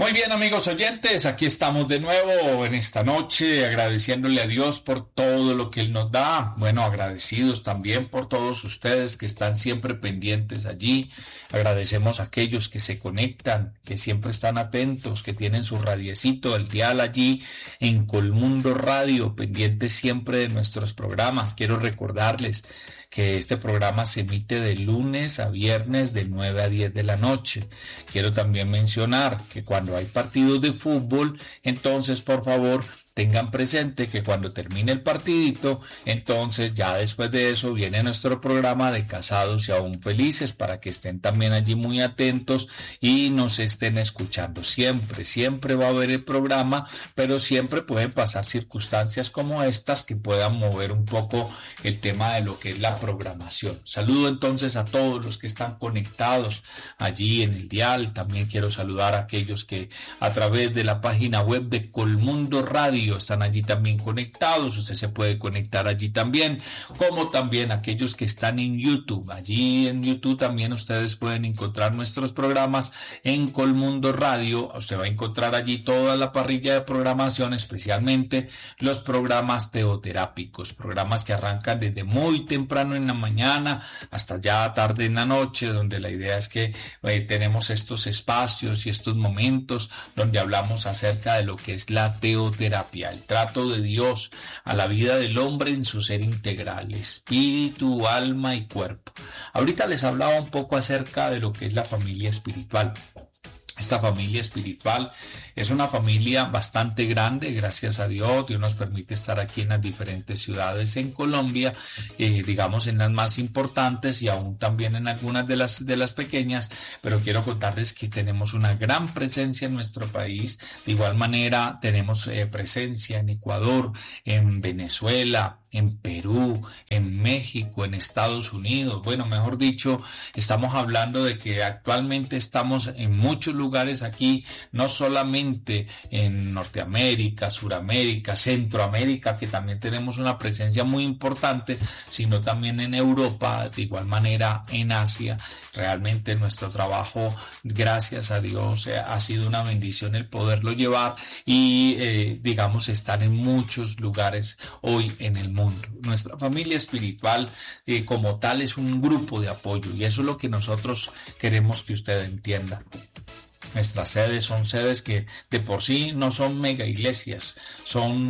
Muy bien, amigos oyentes, aquí estamos de nuevo en esta noche agradeciéndole a Dios por todo lo que Él nos da. Bueno, agradecidos también por todos ustedes que están siempre pendientes allí. Agradecemos a aquellos que se conectan, que siempre están atentos, que tienen su radiecito, el dial allí en Colmundo Radio, pendientes siempre de nuestros programas. Quiero recordarles que este programa se emite de lunes a viernes de 9 a 10 de la noche. Quiero también mencionar que cuando hay partidos de fútbol, entonces por favor tengan presente que cuando termine el partidito, entonces ya después de eso viene nuestro programa de Casados y Aún Felices para que estén también allí muy atentos y nos estén escuchando. Siempre va a haber el programa, pero siempre pueden pasar circunstancias como estas que puedan mover un poco el tema de lo que es la programación. Saludo entonces a todos los que están conectados allí en el dial. También quiero saludar a aquellos que a través de la página web de Colmundo Radio están allí también conectados. Usted se puede conectar allí también, como también aquellos que están en YouTube. Allí en YouTube también ustedes pueden encontrar nuestros programas en Colmundo Radio. Usted va a encontrar allí toda la parrilla de programación, especialmente los programas teoterápicos, programas que arrancan desde muy temprano en la mañana hasta ya tarde en la noche, donde la idea es que tenemos estos espacios y estos momentos donde hablamos acerca de lo que es la teoterapia, el trato de Dios a la vida del hombre en su ser integral, espíritu, alma y cuerpo. Ahorita les hablaba un poco acerca de lo que es la familia espiritual. Esta familia espiritual es una familia bastante grande, gracias a Dios. Dios nos permite estar aquí en las diferentes ciudades en Colombia, digamos en las más importantes y aún también en algunas de las pequeñas, pero quiero contarles que tenemos una gran presencia en nuestro país. De igual manera tenemos presencia en Ecuador, en Venezuela, en Perú, en México, en Estados Unidos. Bueno, mejor dicho, estamos hablando de que actualmente estamos en muchos lugares aquí, no solamente en Norteamérica, Suramérica, Centroamérica, que también tenemos una presencia muy importante, sino también en Europa, de igual manera en Asia. Realmente nuestro trabajo, gracias a Dios, ha sido una bendición el poderlo llevar y, digamos, estar en muchos lugares hoy en el mundo. Nuestra familia espiritual como tal es un grupo de apoyo y eso es lo que nosotros queremos que usted entienda. Nuestras sedes son sedes que de por sí no son mega iglesias, son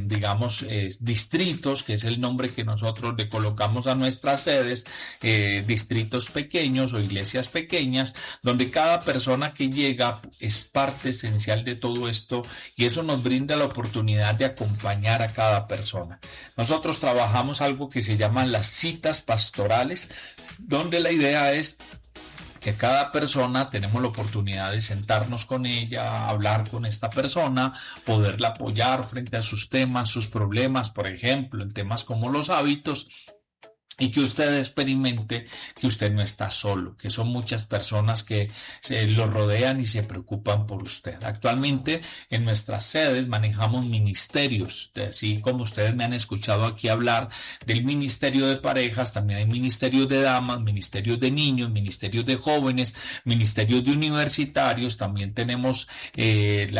distritos, que es el nombre que nosotros le colocamos a nuestras sedes, distritos pequeños o iglesias pequeñas, donde cada persona que llega es parte esencial de todo esto y eso nos brinda la oportunidad de acompañar a cada persona. Nosotros trabajamos algo que se llaman las citas pastorales, donde la idea es que cada persona tenemos la oportunidad de sentarnos con ella, hablar con esta persona, poderla apoyar frente a sus temas, sus problemas, por ejemplo, en temas como los hábitos, y que usted experimente que usted no está solo, que son muchas personas que lo rodean y se preocupan por usted. Actualmente en nuestras sedes manejamos ministerios, así como ustedes me han escuchado aquí hablar del ministerio de parejas, también hay ministerios de damas, ministerios de niños, ministerios de jóvenes, ministerios de universitarios, también tenemos el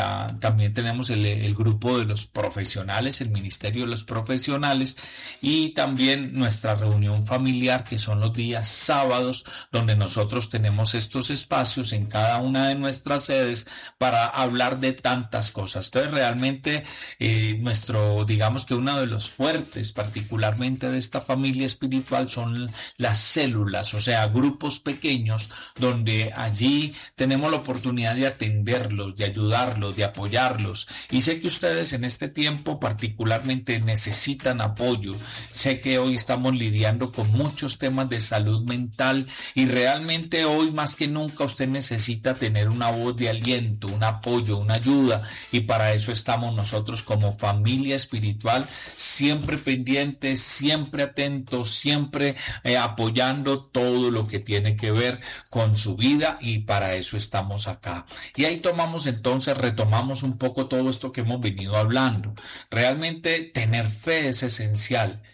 grupo de los profesionales, el ministerio de los profesionales y también nuestra reunión familiar, que son los días sábados, donde nosotros tenemos estos espacios en cada una de nuestras sedes para hablar de tantas cosas. Entonces realmente digamos que uno de los fuertes particularmente de esta familia espiritual son las células, o sea, grupos pequeños donde allí tenemos la oportunidad de atenderlos, de ayudarlos, de apoyarlos, y sé que ustedes en este tiempo particularmente necesitan apoyo. Sé que hoy estamos lidiando con muchos temas de salud mental y realmente hoy más que nunca usted necesita tener una voz de aliento, un apoyo, una ayuda, y para eso estamos nosotros como familia espiritual, siempre pendientes, siempre atentos, siempre apoyando todo lo que tiene que ver con su vida, y para eso estamos acá. Y ahí retomamos un poco todo esto que hemos venido hablando. Realmente tener fe es esencial.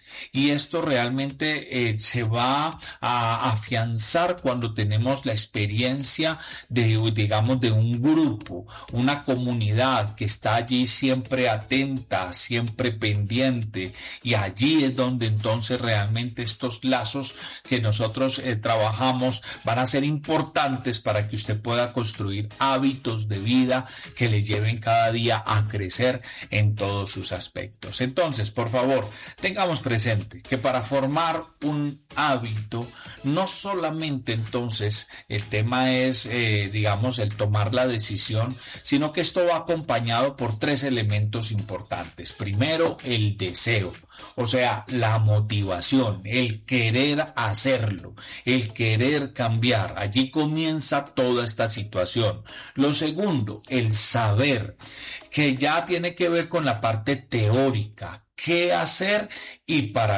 Y esto realmente se va a afianzar cuando tenemos la experiencia de, digamos, de un grupo, una comunidad que está allí siempre atenta, siempre pendiente. Y allí es donde entonces realmente estos lazos que nosotros trabajamos van a ser importantes para que usted pueda construir hábitos de vida que le lleven cada día a crecer en todos sus aspectos. Entonces, por favor, tengamos presente que para formar un hábito, no solamente entonces el tema es, digamos, el tomar la decisión, sino que esto va acompañado por tres elementos importantes. Primero, el deseo, o sea, la motivación, el querer hacerlo, el querer cambiar. Allí comienza toda esta situación. Lo segundo, el saber, que ya tiene que ver con la parte teórica, qué hacer y para